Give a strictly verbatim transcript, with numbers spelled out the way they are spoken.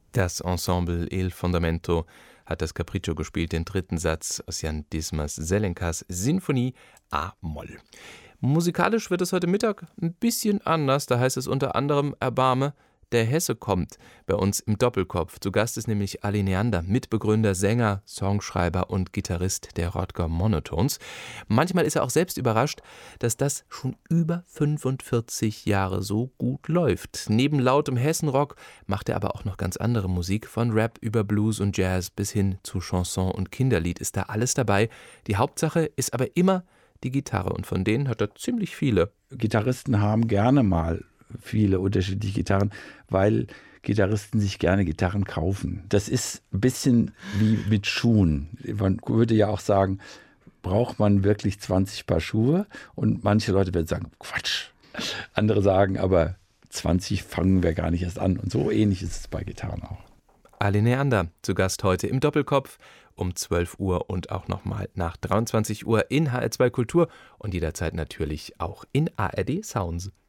Das Ensemble Il Fondamento hat das Capriccio gespielt, den dritten Satz aus Jan Dismas Selenkas Sinfonie A-Moll. Musikalisch wird es heute Mittag ein bisschen anders, da heißt es unter anderem Erbarme, der Hesse kommt bei uns im Doppelkopf. Zu Gast ist nämlich Ali Neander, Mitbegründer, Sänger, Songschreiber und Gitarrist der Rodger Monotones. Manchmal ist er auch selbst überrascht, dass das schon über fünfundvierzig Jahre so gut läuft. Neben lautem Hessenrock macht er aber auch noch ganz andere Musik. Von Rap über Blues und Jazz bis hin zu Chanson und Kinderlied ist da alles dabei. Die Hauptsache ist aber immer die Gitarre und von denen hat er ziemlich viele. Gitarristen haben gerne mal viele unterschiedliche Gitarren, weil Gitarristen sich gerne Gitarren kaufen. Das ist ein bisschen wie mit Schuhen. Man würde ja auch sagen, braucht man wirklich zwanzig Paar Schuhe? Und manche Leute werden sagen, Quatsch. Andere sagen aber, zwanzig fangen wir gar nicht erst an. Und so ähnlich ist es bei Gitarren auch. Ali Neander zu Gast heute im Doppelkopf um zwölf Uhr und auch nochmal nach dreiundzwanzig Uhr in H R zwei Kultur und jederzeit natürlich auch in A R D Sounds.